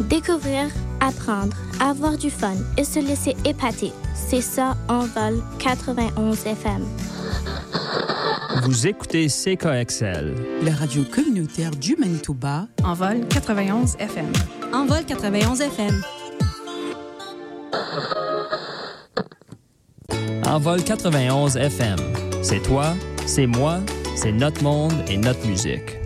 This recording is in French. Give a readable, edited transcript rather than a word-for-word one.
Découvrir, apprendre, avoir du fun et se laisser épater. C'est ça, Envol 91 FM. Vous écoutez CKXL. La radio communautaire du Manitoba. Envol 91 FM. Envol 91 FM. Envol 91 FM. C'est toi, c'est moi, c'est notre monde et notre musique.